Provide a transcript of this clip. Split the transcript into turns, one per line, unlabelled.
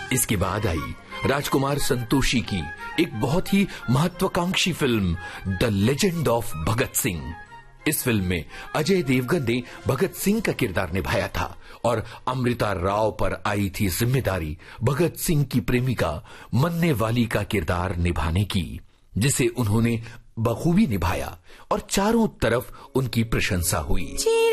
इसके बाद आई राजकुमार संतोषी की एक बहुत ही महत्वाकांक्षी film the legend of Bhagat Singh. इस फिल्म में अजय देवगन ने भगत सिंह का किरदार निभाया था और अमृता राव पर आई थी जिम्मेदारी भगत सिंह की प्रेमिका मन्ने वाली का किरदार निभाने की, जिसे उन्होंने बखूबी निभाया और चारों तरफ उनकी प्रशंसा हुई।